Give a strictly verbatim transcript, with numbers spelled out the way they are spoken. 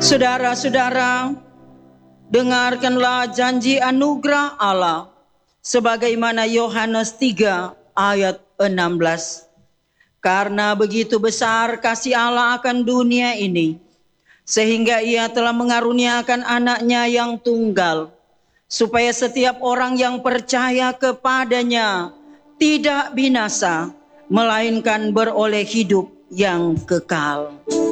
Saudara-saudara, dengarkanlah janji anugerah Allah sebagaimana Yohanes tiga ayat enam belas. Karena begitu besar kasih Allah akan dunia ini, sehingga Ia telah mengaruniakan anaknya yang tunggal, supaya setiap orang yang percaya kepadanya tidak binasa, melainkan beroleh hidup yang kekal.